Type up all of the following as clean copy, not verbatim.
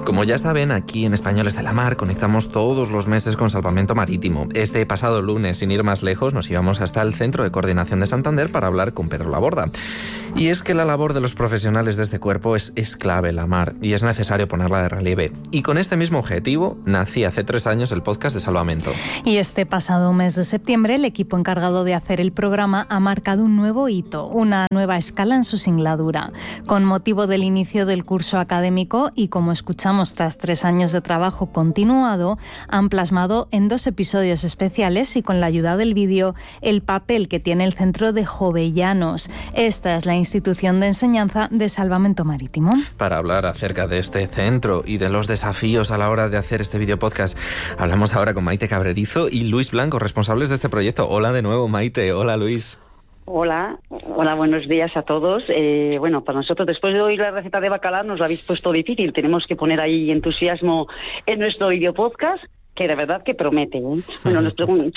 Como ya saben, aquí en Españoles de la Mar conectamos todos los meses con Salvamento Marítimo. Este pasado lunes, sin ir más lejos, nos íbamos hasta el Centro de Coordinación de Santander para hablar con Pedro Laborda. Y es que la labor de los profesionales de este cuerpo es clave en la mar y es necesario ponerla de relieve. Y con este mismo objetivo nacía hace 3 años el podcast de Salvamento. Y este pasado mes de septiembre, el equipo encargado de hacer el programa ha marcado un nuevo hito, una nueva escala en su singladura. Con motivo del inicio del curso académico y como escuchamos tras 3 años de trabajo continuado, han plasmado en 2 episodios especiales y con la ayuda del vídeo el papel que tiene el Centro de Jovellanos. Esta es la institución de enseñanza de Salvamento Marítimo. Para hablar acerca de este centro y de los desafíos a la hora de hacer este video podcast, hablamos ahora con Maite Cabrerizo y Luis Blanco, responsables de este proyecto. Hola de nuevo, Maite. Hola, Luis. Hola, buenos días a todos. Bueno, para nosotros, después de oír la receta de bacalao, nos la habéis puesto difícil. Tenemos que poner ahí entusiasmo en nuestro video podcast, que de verdad que promete. Bueno,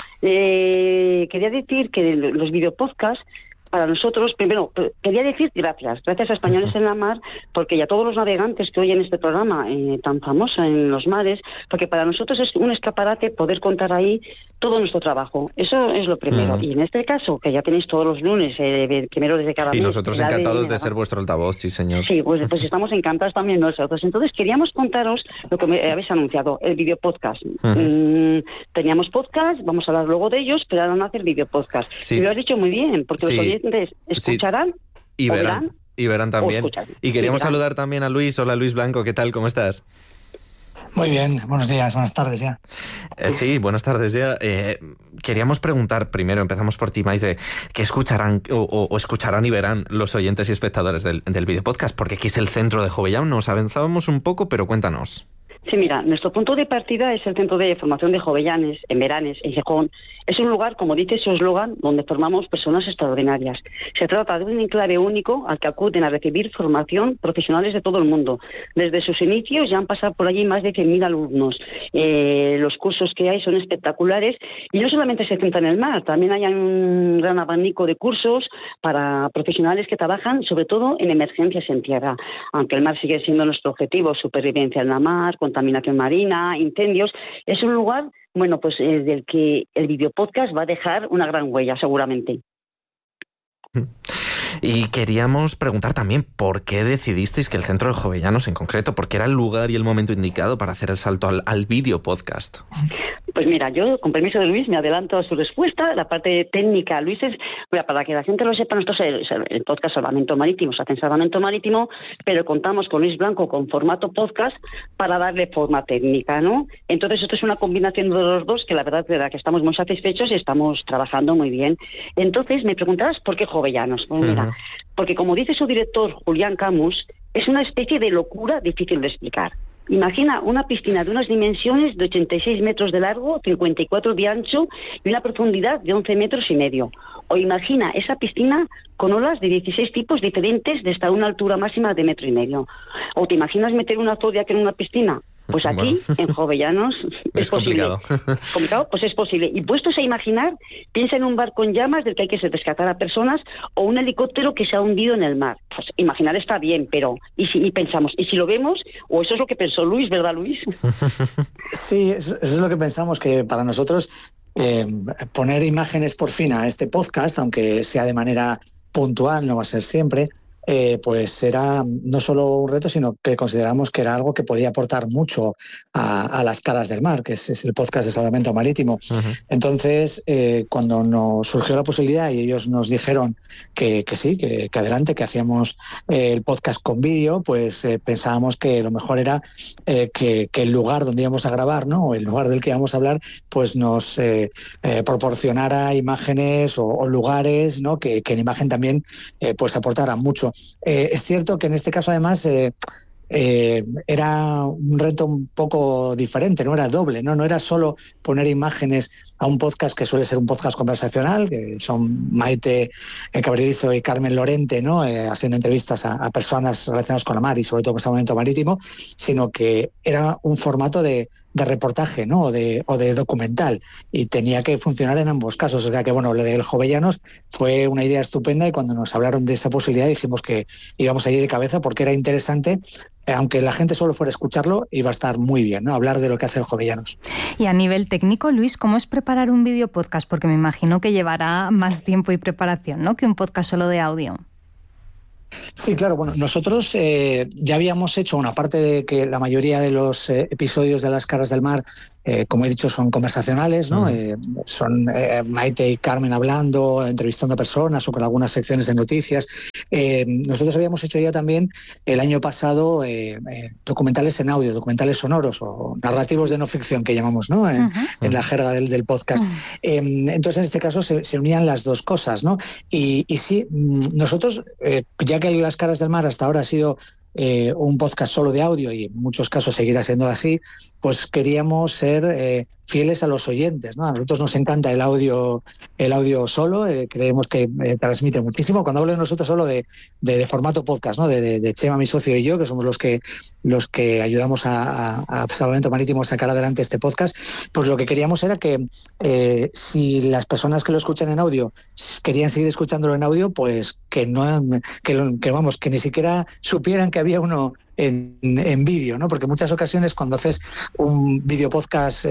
quería decir que los videopodcasts, para nosotros, primero, quería decir gracias a Españoles en la Mar, porque y a todos los navegantes que oyen este programa tan famoso en los mares, porque para nosotros es un escaparate poder contar ahí todo nuestro trabajo. Eso es lo primero. Y en este caso, que ya tenéis todos los lunes, primero desde cada mes. Y nosotros encantados de ser vuestro altavoz, sí, señor. Sí, pues estamos encantados también nosotros. Entonces, queríamos contaros lo que me habéis anunciado, el videopodcast. Teníamos podcast, vamos a hablar luego de ellos, pero ahora van a hacer videopodcast. Sí. Y lo has dicho muy bien, porque los oyentes escucharán y verán también. Y queríamos saludar también a Luis. Hola, Luis Blanco, ¿qué tal? ¿Cómo estás? Muy bien, buenos días, buenas tardes ya. Sí, buenas tardes ya. Queríamos preguntar primero, empezamos por ti, Maite, ¿qué escucharán o escucharán y verán los oyentes y espectadores del videopodcast? Porque aquí es el Centro de Jovellanos, nos avanzábamos un poco, pero cuéntanos. Sí, mira, nuestro punto de partida es el Centro de Formación de Jovellanes, en Veranes, en Gijón. Es un lugar, como dice su eslogan, donde formamos personas extraordinarias. Se trata de un enclave único al que acuden a recibir formación profesionales de todo el mundo. Desde sus inicios ya han pasado por allí más de 100.000 alumnos. Los cursos que hay son espectaculares y no solamente se centran en el mar, también hay un gran abanico de cursos para profesionales que trabajan sobre todo en emergencias en tierra. Aunque el mar sigue siendo nuestro objetivo, supervivencia en la mar, contaminación marina, incendios, es un lugar, bueno, pues del que el videopodcast va a dejar una gran huella, seguramente. Y queríamos preguntar también por qué decidisteis que el Centro de Jovellanos en concreto, porque era el lugar y el momento indicado para hacer el salto al videopodcast. Pues mira, yo, con permiso de Luis, me adelanto a su respuesta. La parte técnica, Luis, para que la gente lo sepa, nosotros el podcast Salvamento Marítimo, se hace en Salvamento Marítimo, pero contamos con Luis Blanco con formato podcast para darle forma técnica, ¿no? Entonces, esto es una combinación de los dos que la verdad es que estamos muy satisfechos y estamos trabajando muy bien. Entonces, me preguntarás por qué Jovellanos. Pues mira, porque como dice su director, Julián Camus, es una especie de locura difícil de explicar. Imagina una piscina de unas dimensiones de 86 metros de largo, 54 de ancho y una profundidad de 11 metros y medio. O imagina esa piscina con olas de 16 tipos diferentes de hasta una altura máxima de 1,5 metros. O te imaginas meter una Zodiac en una piscina. Pues aquí, en Jovellanos, es posible. Complicado, pues es posible. Y puestos a imaginar, piensa en un barco en llamas del que hay que rescatar a personas o un helicóptero que se ha hundido en el mar. Pues imaginar está bien, pero y pensamos, ¿y si lo vemos? O eso es lo que pensó Luis, ¿verdad, Luis? Sí, eso es lo que pensamos, que para nosotros poner imágenes por fin a este podcast, aunque sea de manera puntual, no va a ser siempre, pues era no solo un reto, sino que consideramos que era algo que podía aportar mucho a las caras del mar, que es el podcast de Salvamento Marítimo. Entonces, cuando nos surgió la posibilidad y ellos nos dijeron que sí, que adelante, que hacíamos el podcast con vídeo, pues pensábamos que lo mejor era que el lugar donde íbamos a grabar, ¿no?, o el lugar del que íbamos a hablar, pues nos proporcionara imágenes o lugares, ¿no?, que en imagen también pues aportara mucho. Es cierto que en este caso además era un reto un poco diferente, no era doble, no era solo poner imágenes a un podcast que suele ser un podcast conversacional, que son Maite Cabrerizo y Carmen Lorente, ¿no?, haciendo entrevistas a personas relacionadas con la mar y sobre todo con Salvamento Marítimo, sino que era un formato de reportaje, ¿no? o de documental, y tenía que funcionar en ambos casos. O sea que, bueno, lo del Jovellanos fue una idea estupenda, y cuando nos hablaron de esa posibilidad dijimos que íbamos allí de cabeza, porque era interesante, aunque la gente solo fuera a escucharlo, iba a estar muy bien, ¿no? Hablar de lo que hace el Jovellanos. Y a nivel técnico, Luis, ¿cómo es preparar un vídeo podcast? Porque me imagino que llevará más tiempo y preparación, ¿no?, que un podcast solo de audio. Sí, claro. Bueno, nosotros ya habíamos hecho una parte de que la mayoría de los episodios de Las Caras del Mar, como he dicho, son conversacionales, ¿no? Son Maite y Carmen hablando, entrevistando a personas o con algunas secciones de noticias. Nosotros habíamos hecho ya también el año pasado documentales en audio, documentales sonoros o narrativos de no ficción, que llamamos, ¿no? En la jerga del podcast. Entonces, en este caso se unían las dos cosas, ¿no? Y sí, nosotros, ya que Las Caras del Mar hasta ahora ha sido un podcast solo de audio, y en muchos casos seguirá siendo así, pues queríamos ser fieles a los oyentes, ¿no? A nosotros nos encanta el audio solo, creemos que transmite muchísimo. Cuando hablo de nosotros solo de formato podcast, ¿no? De Chema, mi socio, y yo, que somos los que ayudamos a Salvamento Marítimo a sacar adelante este podcast, pues lo que queríamos era que si las personas que lo escuchan en audio querían seguir escuchándolo en audio, pues que ni siquiera supieran que había uno en vídeo, ¿no? Porque en muchas ocasiones cuando haces un vídeo podcast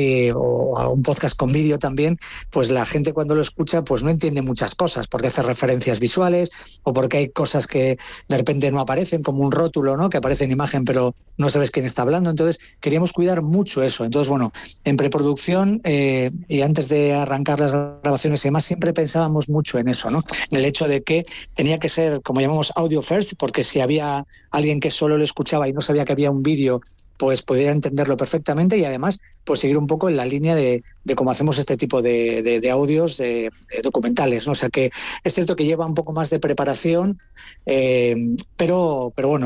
o un podcast con vídeo también, pues la gente cuando lo escucha pues no entiende muchas cosas, porque hace referencias visuales o porque hay cosas que de repente no aparecen, como un rótulo, ¿no? Que aparece en imagen pero no sabes quién está hablando. Entonces queríamos cuidar mucho eso. Entonces, bueno, en preproducción y antes de arrancar las grabaciones y demás, siempre pensábamos mucho en eso, ¿no? En el hecho de que tenía que ser, como llamamos, audio first, porque si había alguien que solo lo escuchaba y no sabía que había un vídeo, pues podía entenderlo perfectamente, y además pues seguir un poco en la línea de cómo hacemos este tipo de audios de documentales, ¿no? O sea que es cierto que lleva un poco más de preparación, pero bueno,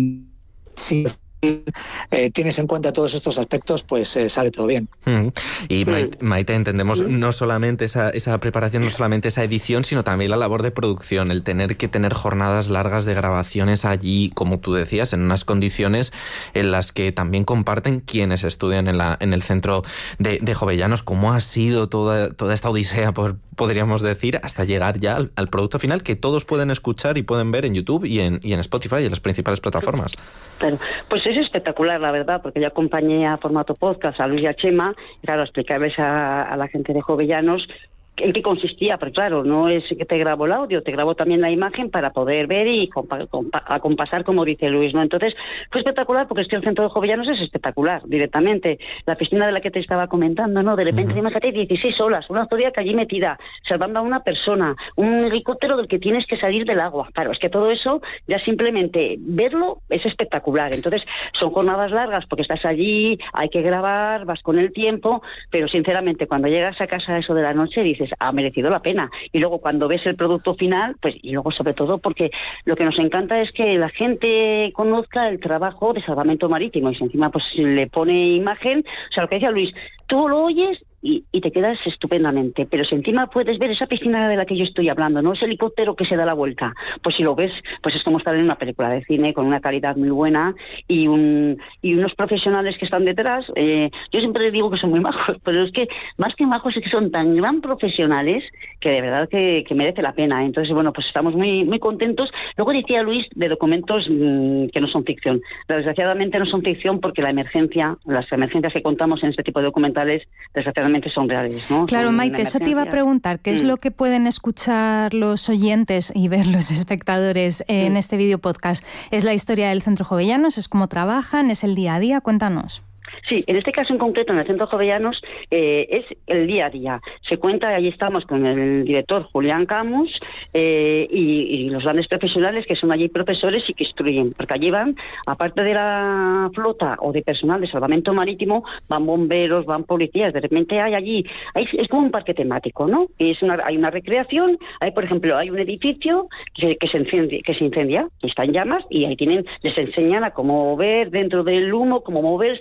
sí. Tienes en cuenta todos estos aspectos, pues sale todo bien. Y Maite, entendemos no solamente esa preparación, no solamente esa edición, sino también la labor de producción, el tener que tener jornadas largas de grabaciones allí, como tú decías, en unas condiciones en las que también comparten quienes estudian en el centro de Jovellanos. ¿Cómo ha sido toda esta odisea, podríamos decir, hasta llegar ya al producto final que todos pueden escuchar y pueden ver en YouTube y en Spotify y en las principales plataformas? Claro, pues es espectacular, la verdad, porque yo acompañé a formato podcast a Luis y a Chema, y claro, explicarles a la gente de Jovellanos en qué consistía, pero claro, no es que te grabo el audio, te grabo también la imagen para poder ver y acompasar, como dice Luis, ¿no? Entonces, fue espectacular, porque es que el centro de Jovellanos es espectacular, directamente. La piscina de la que te estaba comentando, ¿no? De repente, imagínate, 16 olas, una zodiaca allí metida, salvando a una persona, un helicóptero del que tienes que salir del agua. Claro, es que todo eso, ya simplemente verlo es espectacular. Entonces, son jornadas largas, porque estás allí, hay que grabar, vas con el tiempo, pero sinceramente, cuando llegas a casa a eso de la noche, dices, ha merecido la pena. Y luego cuando ves el producto final, pues, y luego sobre todo porque lo que nos encanta es que la gente conozca el trabajo de Salvamento Marítimo, y si encima pues le pone imagen, o sea, lo que decía Luis, tú lo oyes y te quedas estupendamente, pero si encima puedes ver esa piscina de la que yo estoy hablando, no ese helicóptero que se da la vuelta, pues si lo ves, pues es como estar en una película de cine con una calidad muy buena y unos profesionales que están detrás. Yo siempre digo que son muy majos, pero es que más que majos es que son tan gran profesionales que de verdad que merece la pena. Entonces, bueno, pues estamos muy, muy contentos. Luego decía Luis de documentos que no son ficción. Desgraciadamente no son ficción porque las emergencias que contamos en este tipo de documentales, desgraciadamente son reales, ¿no? Claro, son Maite, eso te iba a preguntar, ¿qué es lo que pueden escuchar los oyentes y ver los espectadores en este vídeo podcast? ¿Es la historia del Centro Jovellanos? ¿Es cómo trabajan? ¿Es el día a día? Cuéntanos. Sí, en este caso en concreto, en el Centro Jovellanos, es el día a día. Se cuenta, allí estamos con el director Julián Camus y los grandes profesionales que son allí profesores y que instruyen, porque allí van, aparte de la flota o de personal de Salvamento Marítimo, van bomberos, van policías. De repente es como un parque temático, ¿no? Hay una recreación, por ejemplo, hay un edificio que se incendia, que está en llamas, y ahí les enseñan a cómo ver dentro del humo, cómo moverse, cómo apagar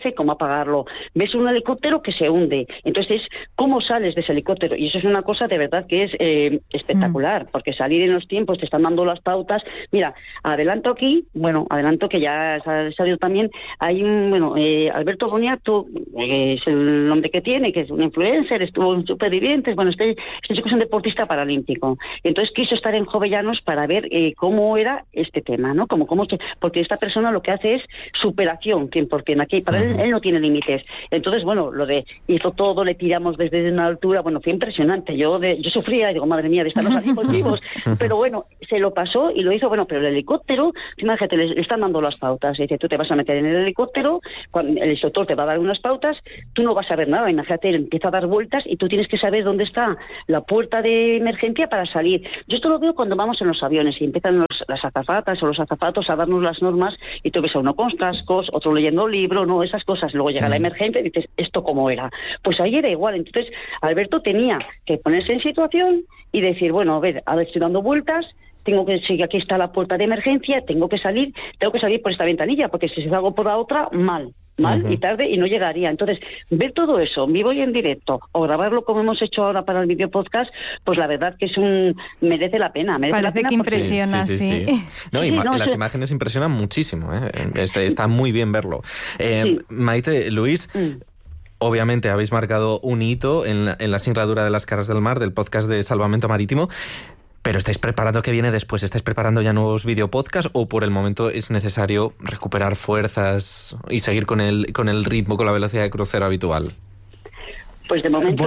apagarlo. Ves un helicóptero que se hunde. Entonces, ¿cómo sales de ese helicóptero? Y eso es una cosa de verdad que es espectacular, porque salir en los tiempos, te están dando las pautas. Mira, adelanto que ya ha salido también, hay Alberto Boniato, es el nombre que tiene, que es un influencer, estuvo en Supervivientes, este chico es un deportista paralímpico. Entonces quiso estar en Jovellanos para ver cómo era este tema, ¿no? Porque esta persona lo que hace es superación 100%. Aquí para él no tiene límites. Entonces, hizo todo, le tiramos desde una altura, fue impresionante. Yo sufría, digo, madre mía, de estar los vivos. Pero se lo pasó y lo hizo, pero el helicóptero, imagínate, le están dando las pautas. Dice, tú te vas a meter en el helicóptero, cuando el instructor te va a dar unas pautas, tú no vas a ver nada. Imagínate, él empieza a dar vueltas y tú tienes que saber dónde está la puerta de emergencia para salir. Yo esto lo veo cuando vamos en los aviones y empiezan las azafatas o los azafatos a darnos las normas y tú ves a uno con cascos, otro leyendo un libro, esas cosas. Luego llega la emergencia y dices, ¿esto cómo era? Pues ahí era igual. Entonces, Alberto tenía que ponerse en situación y decir, a ver, estoy dando vueltas, tengo que seguir, aquí está la puerta de emergencia, tengo que salir por esta ventanilla, porque si salgo por la otra, mal y tarde y no llegaría. Entonces, ver todo eso en vivo y en directo o grabarlo como hemos hecho ahora para el video podcast, pues la verdad que merece la pena. Parece que impresiona, sí. No, las imágenes impresionan muchísimo, está muy bien verlo. Maite, Luis... Obviamente habéis marcado un hito en la singladura de Las Caras del Mar, del podcast de Salvamento Marítimo, pero ¿estáis preparando qué viene después? ¿Estáis preparando ya nuevos videopodcasts o por el momento es necesario recuperar fuerzas y seguir con el ritmo, con la velocidad de crucero habitual? Pues de momento...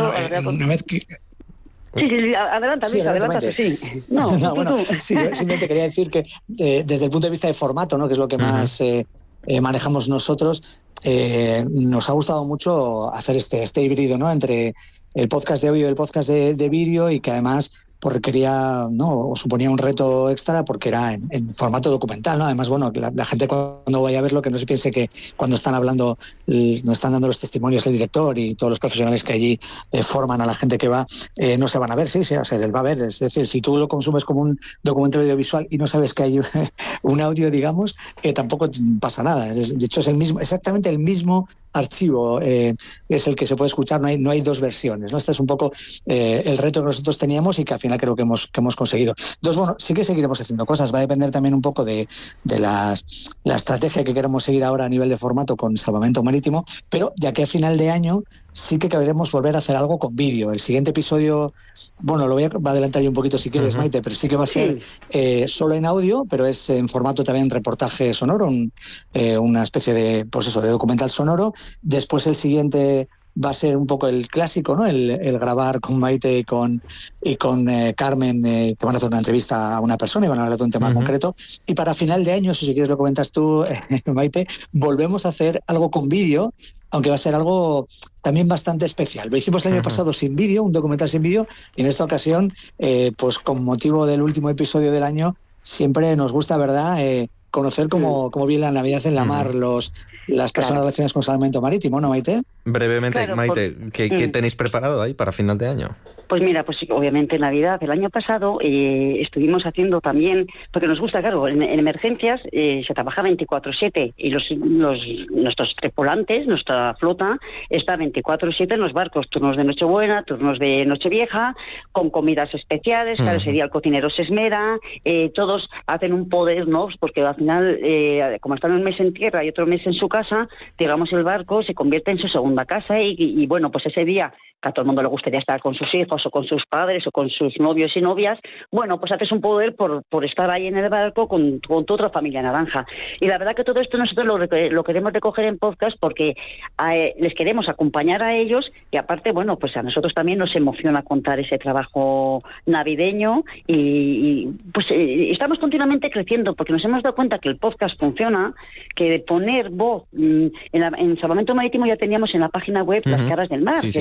Sí, adelántate, sí. Sí, simplemente quería decir que desde el punto de vista de formato, ¿no?, que es lo que más manejamos nosotros, nos ha gustado mucho hacer este híbrido, ¿no?, entre el podcast de audio y el podcast de vídeo, y que además requería, o suponía un reto extra porque era en formato documental, ¿no? Además, la gente cuando vaya a verlo, que no se piense que cuando están hablando, nos están dando los testimonios del director y todos los profesionales que allí forman a la gente que va, no se van a ver, sí, o sea, él va a ver. Es decir, si tú lo consumes como un documental audiovisual y no sabes que hay un audio, digamos, tampoco pasa nada. De hecho, es exactamente el mismo archivo, es el que se puede escuchar, no hay dos versiones, ¿no? Este es un poco el reto que nosotros teníamos y que al final creo que hemos conseguido. Entonces, sí que seguiremos haciendo cosas. Va a depender también un poco de la estrategia que queremos seguir ahora a nivel de formato con Salvamento Marítimo, pero ya que a final de año sí que queremos volver a hacer algo con vídeo. El siguiente episodio, lo voy a adelantar yo un poquito si quieres, Maite, pero sí que va a ser solo en audio, pero es en formato también reportaje sonoro, una especie de documental sonoro. Después el siguiente va a ser un poco el clásico, ¿no? El grabar con Maite y con Carmen, que van a hacer una entrevista a una persona y van a hablar de un tema concreto. Y para final de año, si quieres lo comentas tú, Maite, volvemos a hacer algo con vídeo, aunque va a ser algo también bastante especial. Lo hicimos el año pasado sin vídeo, un documental sin vídeo, y en esta ocasión, pues con motivo del último episodio del año, siempre nos gusta, ¿verdad?, conocer cómo viene la Navidad en la mar las personas relacionadas con Salvamento Marítimo, ¿no, Maite? Brevemente, Maite, ¿qué tenéis preparado ahí para final de año? Pues mira, obviamente Navidad. El año pasado estuvimos haciendo también, porque nos gusta, claro, en emergencias se trabaja 24/7 y nuestros tripulantes, nuestra flota, está 24/7 en los barcos, turnos de Nochebuena, turnos de Nochevieja, con comidas especiales, claro, ese día el cocinero se esmera, todos hacen un poder, ¿no?, porque al final, como están un mes en tierra y otro mes en su casa, digamos, el barco se convierte en su segunda casa y pues ese día que a todo el mundo le gustaría estar con sus hijos o con sus padres o con sus novios y novias, pues haces un poder por estar ahí en el barco con tu otra familia naranja. Y la verdad que todo esto nosotros lo queremos recoger en podcast porque les queremos acompañar a ellos y aparte, pues a nosotros también nos emociona contar ese trabajo navideño y pues estamos continuamente creciendo porque nos hemos dado cuenta que el podcast funciona, que de poner voz en Salvamento Marítimo ya teníamos en la página web Las Caras del Mar, que son los reportajes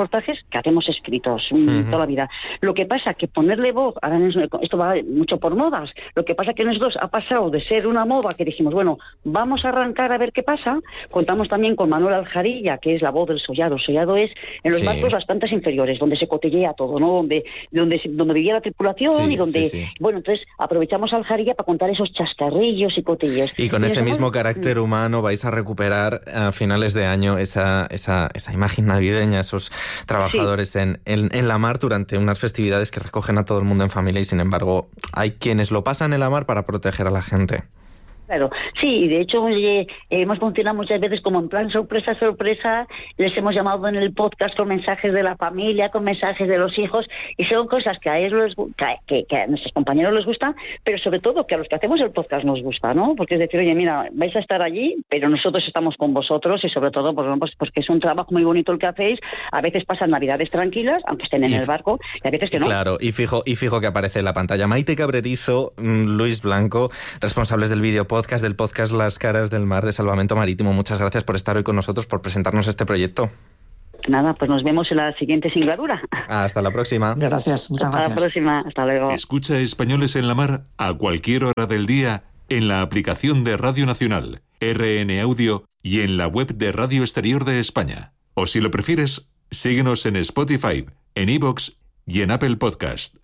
reportajes que hacemos escritos toda la vida. Lo que pasa que ponerle voz, ahora esto va mucho por modas, lo que pasa que nosotros ha pasado de ser una moda que dijimos, bueno, vamos a arrancar a ver qué pasa. Contamos también con Manuel Aljarilla, que es la voz del sollado. El sollado es en los barcos las plantas inferiores, donde se cotillea todo, ¿no? Donde vivía la tripulación y donde... Bueno, entonces aprovechamos a Aljarilla para contar esos chascarrillos y cotillos. Y con ese mismo carácter humano vais a recuperar a finales de año esa imagen navideña, esos trabajadores en la mar durante unas festividades que recogen a todo el mundo en familia y sin embargo hay quienes lo pasan en la mar para proteger a la gente. Claro, sí, de hecho hemos funcionado muchas veces como en plan sorpresa, les hemos llamado en el podcast con mensajes de la familia, con mensajes de los hijos, y son cosas que a ellos que a nuestros compañeros les gustan, pero sobre todo que a los que hacemos el podcast nos gusta, ¿no? Porque es decir, oye, mira, vais a estar allí, pero nosotros estamos con vosotros y sobre todo pues porque es un trabajo muy bonito el que hacéis, a veces pasan navidades tranquilas, aunque estén en el barco, y a veces que no. Claro, y fijo que aparece en la pantalla. Maite Cabrerizo, Luis Blanco, responsables del video podcast del podcast Las Caras del Mar de Salvamento Marítimo. Muchas gracias por estar hoy con nosotros, por presentarnos este proyecto. Nada, pues nos vemos en la siguiente singladura. Hasta la próxima. Gracias, muchas gracias. Hasta la próxima, hasta luego. Escucha Españoles en la Mar a cualquier hora del día en la aplicación de Radio Nacional, RN Audio y en la web de Radio Exterior de España. O si lo prefieres, síguenos en Spotify, en iVoox y en Apple Podcast.